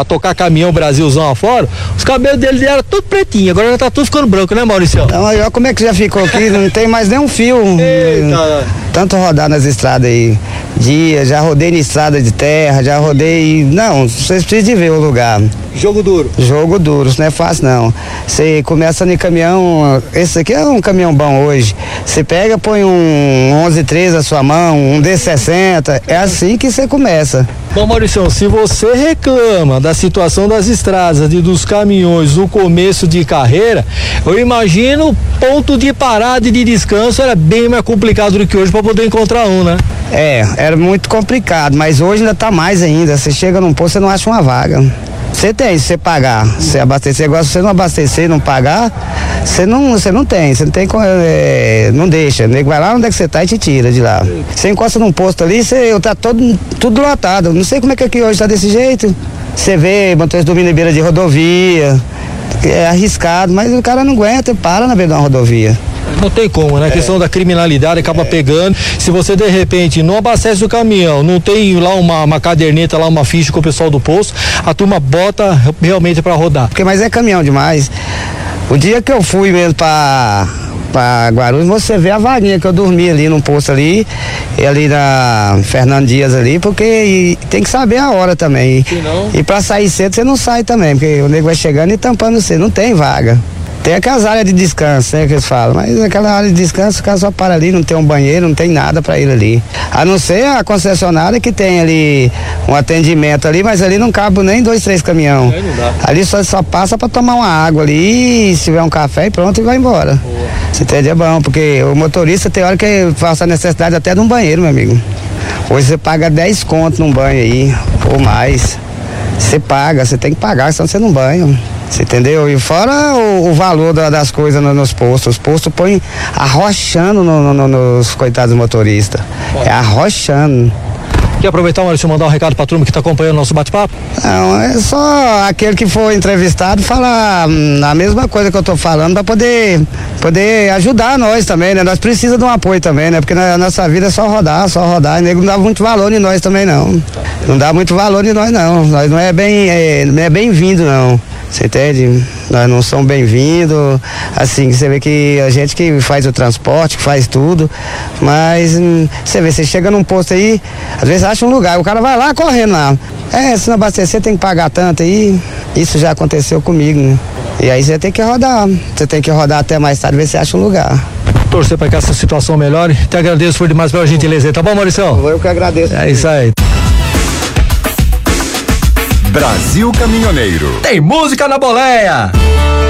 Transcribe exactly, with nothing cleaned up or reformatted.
a tocar caminhão Brasilzão afora, os cabelos dele eram tudo pretinho, agora já tá tudo ficando branco, né, Maurício? Não, olha como é que já ficou aqui, não tem mais nenhum fio. Eita. Tanto rodar nas estradas aí, dia, já rodei na estrada de terra, já rodei, não, vocês precisam de ver o lugar. Jogo duro. Jogo duro, isso não é fácil não. Você começa no caminhão, esse aqui é um caminhão bom hoje, você pega, põe um onze treze na sua mão, um D sessenta, é assim que você começa. Bom, Maurício, se você reclama da situação das estradas e dos caminhões no começo de carreira, eu imagino o ponto de parada e de descanso era bem mais complicado do que hoje para poder encontrar um, né? É, era muito complicado, mas hoje ainda tá mais ainda. Você chega num posto, você não acha uma vaga. Você tem, se você pagar, se abastecer, agora se você não abastecer, não pagar, você não, você não tem, você não tem, é, não deixa, o nego vai lá onde é que você tá e te tira de lá. Você encosta num posto ali, você tá todo, tudo lotado, não sei como é que aqui hoje tá desse jeito. Você vê motorista dormindo em beira de rodovia, é arriscado, mas o cara não aguenta, para na beira de uma rodovia. Não tem como, né? A questão da criminalidade acaba pegando. Se você de repente não abastece o caminhão, não tem lá uma, uma caderneta, lá uma ficha com o pessoal do posto, a turma bota realmente para rodar. Porque, mas é caminhão demais. O dia que eu fui mesmo para para Guarulhos, você vê a vaguinha que eu dormi ali no posto ali, e ali na Fernando Dias ali, porque e, tem que saber a hora também. E, e para sair cedo você não sai também, porque o nego vai chegando e tampando você, não tem vaga. Tem aquelas áreas de descanso, né, que eles falam, mas aquela área de descanso, o cara só para ali, não tem um banheiro, não tem nada para ir ali. A não ser a concessionária que tem ali um atendimento ali, mas ali não cabe nem dois, três caminhão. Ali só, só passa para tomar uma água ali, se tiver um café e pronto, e vai embora. Boa. Você entende? É bom, porque o motorista tem hora que passa a necessidade até de um banheiro, meu amigo. Hoje você paga dez conto num banho aí, ou mais. Você paga, você tem que pagar, senão você não banha. Você entendeu? E fora o, o valor da, das coisas no, nos postos. Os postos põem arrochando no, no, nos coitados motoristas. É arrochando. Quer aproveitar, Maurício, mandar um recado pra turma que tá acompanhando o nosso bate-papo? Não, é só aquele que for entrevistado falar hum, a mesma coisa que eu tô falando pra poder, poder ajudar nós também, né? Nós precisamos de um apoio também, né? Porque na nossa vida é só rodar, só rodar. E nego não dá muito valor em nós também, não. Não dá muito valor em nós, não. Nós não é bem, é, não é bem-vindo, não. Você entende? Nós não somos bem-vindos, assim, você vê que a gente que faz o transporte, que faz tudo, mas hum, você vê, você chega num posto aí, às vezes acha um lugar, o cara vai lá correndo lá. É, se não abastecer tem que pagar tanto aí, isso já aconteceu comigo, né? E aí você tem que rodar, você tem que rodar até mais tarde, ver se acha um lugar. Torcer para que essa situação melhore. Te agradeço por demais pela gentileza, tá bom, Maurício? Eu que agradeço. É isso aí. Brasil Caminhoneiro. Tem música na boleia.